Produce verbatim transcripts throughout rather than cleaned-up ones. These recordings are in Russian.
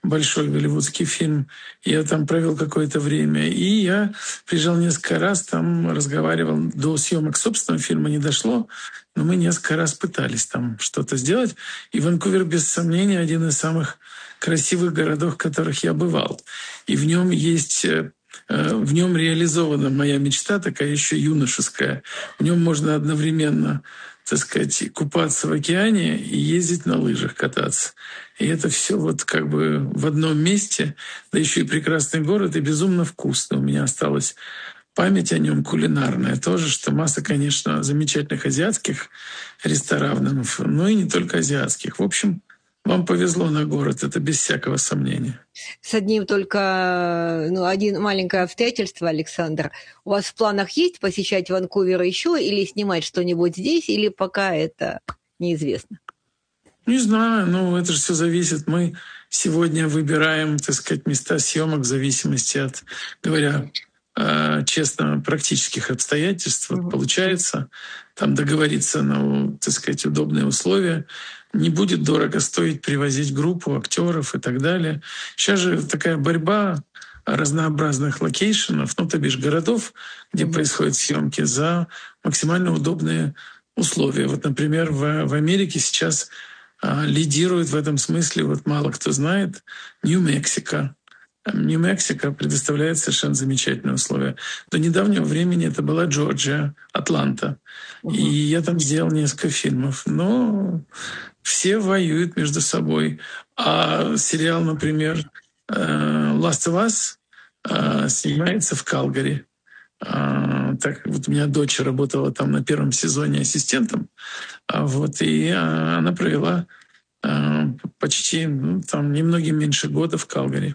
большой голливудский фильм. Я там провел какое-то время. И я приезжал несколько раз, там разговаривал. До съемок собственного фильма не дошло, но мы несколько раз пытались там что-то сделать. И Ванкувер, без сомнения, один из самых красивых городов, в которых я бывал. И в нем есть... В нем реализована моя мечта, такая еще юношеская. В нем можно одновременно, так сказать, купаться в океане и ездить на лыжах кататься. И это все вот как бы в одном месте, да еще и прекрасный город, и безумно вкусно. У меня осталась память о нем кулинарная тоже, что масса, конечно, замечательных азиатских ресторанов, но и не только азиатских. В общем, вам повезло на город, это без всякого сомнения. С одним только, ну, один маленькое обстоятельство, Александр. У вас в планах есть посещать Ванкувер еще или снимать что-нибудь здесь, или пока это неизвестно? Не знаю, ну это же все зависит. Мы сегодня выбираем, так сказать, места съемок в зависимости от, говоря честно, практических обстоятельств. Вот получается там договориться на, так сказать, удобные условия. Не будет дорого стоить привозить группу актеров и так далее. Сейчас же такая борьба разнообразных локейшенов, ну, то бишь городов, где mm-hmm. происходят съемки, за максимально удобные условия. Вот, например, в, в Америке сейчас а, лидирует в этом смысле, вот мало кто знает, Нью-Мексико. Нью-Мексико предоставляет совершенно замечательные условия. До недавнего времени это была Джорджия, Атланта. Uh-huh. И я там сделал несколько фильмов. Но все воюют между собой. А сериал, например, «Last of Us» снимается в Калгари. Так, вот у меня дочь работала там на первом сезоне ассистентом. Вот, и она провела почти, ну, там, немногим меньше года в Калгари.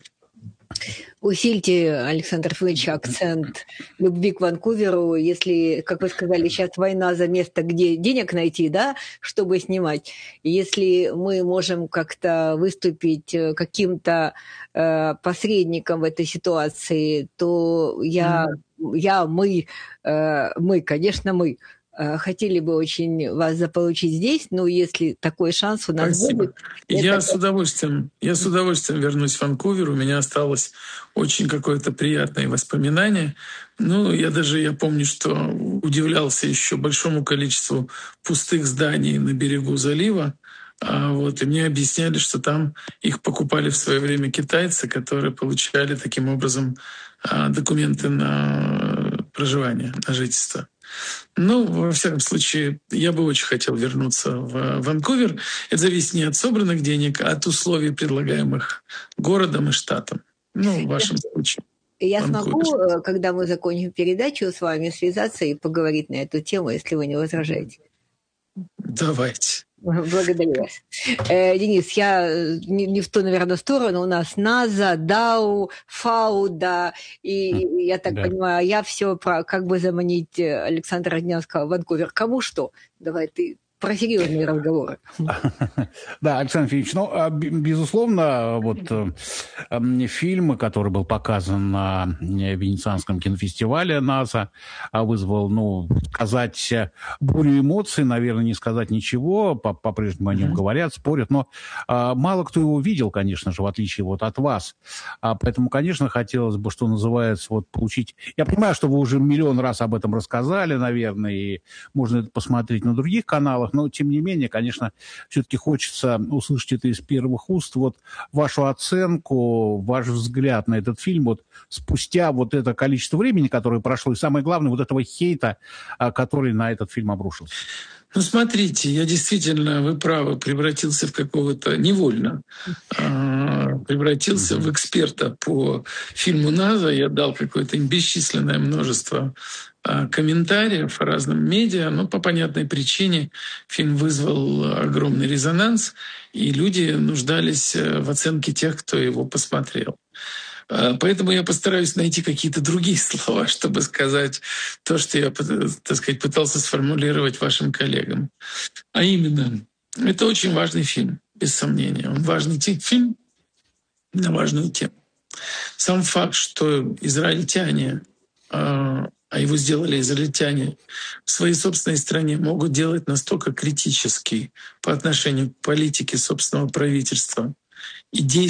Усильте, Александр Филиппович, акцент любви к Ванкуверу, если, как вы сказали, сейчас война за место, где денег найти, да, чтобы снимать. Если мы можем как-то выступить каким-то э, посредником в этой ситуации, то я, mm-hmm. я мы, э, мы, конечно, мы, хотели бы очень вас заполучить здесь, но если такой шанс у нас Спасибо. будет... Я это... с удовольствием, я с удовольствием вернусь в Ванкувер. У меня осталось очень какое-то приятное воспоминание. Ну, я даже, я помню, что удивлялся еще большому количеству пустых зданий на берегу залива. А вот, и мне объясняли, что там их покупали в свое время китайцы, которые получали таким образом документы на проживание, на жительство. Ну, во всяком случае, я бы очень хотел вернуться в Ванкувер. Это зависит не от собранных денег, а от условий, предлагаемых городом и штатом. Ну, в вашем случае. Я Ванкувер. Смогу, когда мы закончим передачу, с вами связаться и поговорить на эту тему, если вы не возражаете. Давайте. Благодарю вас. Э, Денис, я не, не в ту, наверное, сторону. У нас НАЗа, ДАУ, ФАУДа, и mm, я так да. понимаю, я все про как бы заманить Александра Роднянского в Ванкувер. Кому что? Давай ты про серьезные разговоры. Да, Александр Филиппович, ну, безусловно, вот фильм, который был показан на Венецианском кинофестивале НАЗа, вызвал, ну, сказать, бурю эмоций, наверное, не сказать ничего, по-прежнему о нем говорят, спорят, но мало кто его видел, конечно же, в отличие вот от вас. Поэтому, конечно, хотелось бы, что называется, вот получить... Я понимаю, что вы уже миллион раз об этом рассказали, наверное, и можно это посмотреть на других каналах, но, тем не менее, конечно, все-таки хочется услышать это из первых уст, вот вашу оценку, ваш взгляд на этот фильм, вот спустя вот это количество времени, которое прошло, и самое главное, вот этого хейта, который на этот фильм обрушился. Ну, смотрите, я действительно, вы правы, превратился в какого-то, невольно, а, превратился mm-hmm. в эксперта по фильму «НАЗа». Я дал какое-то бесчисленное множество а, комментариев разным медиа, но по понятной причине фильм вызвал огромный резонанс, и люди нуждались в оценке тех, кто его посмотрел. Поэтому я постараюсь найти какие-то другие слова, чтобы сказать то, что я, так сказать, пытался сформулировать вашим коллегам. А именно, это очень важный фильм, без сомнения. Он важный фильм на важную тему. Сам факт, что израильтяне, а его сделали израильтяне, в своей собственной стране могут делать настолько критический по отношению к политике собственного правительства и действия